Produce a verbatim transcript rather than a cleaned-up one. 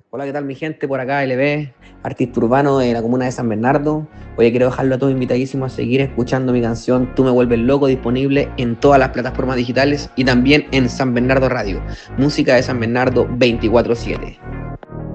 Hola, ¿qué tal mi gente? Por acá L B, artista urbano de la comuna de San Bernardo. Oye, quiero dejarlo a todos invitadísimos a seguir escuchando mi canción Tú me vuelves loco, disponible en todas las plataformas digitales y también en San Bernardo Radio. Música de San Bernardo veinticuatro siete.